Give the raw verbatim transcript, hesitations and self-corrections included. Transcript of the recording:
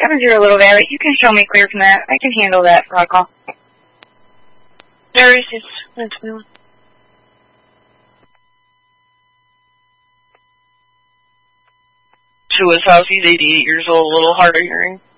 seven zero Little Valley. You can show me clear from that. I can handle that for a call. There is his windmill. To his house, he's eighty-eight years old, a little hard of hearing.